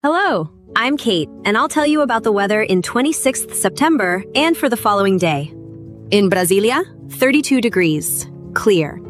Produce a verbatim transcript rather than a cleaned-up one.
Hello, I'm Kate, and I'll tell you about the weather in twenty-sixth September and for the following day. In Brasilia, thirty-two degrees, clear.